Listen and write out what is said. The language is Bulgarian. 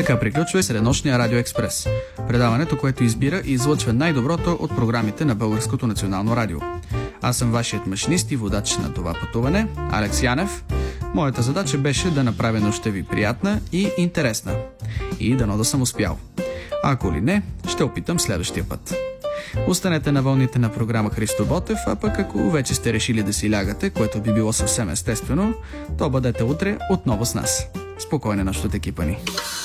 Така приключва Среднощния Радио Експрес. Предаването, което избира и излъчва най-доброто от програмите на Българското национално радио. Аз съм вашият машинист и водач на това пътуване, Алекс Янев. Моята задача беше да направя нощта ви приятна и интересна. И дано да съм успял. Ако ли не, ще опитам следващия път. Останете на вълните на програма Христо Ботев, а пък ако вече сте решили да си лягате, което би било съвсем естествено, то бъдете утре отново с нас. Спокойна нощ от екипа ни.